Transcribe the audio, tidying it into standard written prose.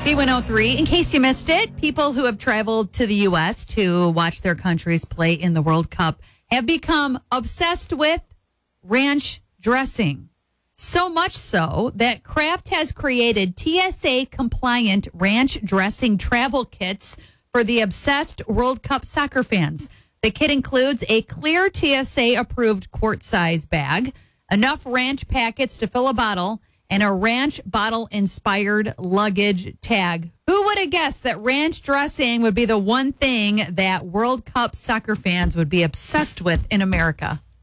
B103, in case you missed it, people who have traveled to the U.S. to watch their countries play in the World Cup have become obsessed with ranch dressing. So much so that Kraft has created TSA-compliant ranch dressing travel kits for the obsessed World Cup soccer fans. The kit includes a clear TSA-approved quart-size bag, enough ranch packets to fill a bottle, and a ranch bottle-inspired luggage tag. Who would have guessed that ranch dressing would be the one thing that World Cup soccer fans would be obsessed with in America?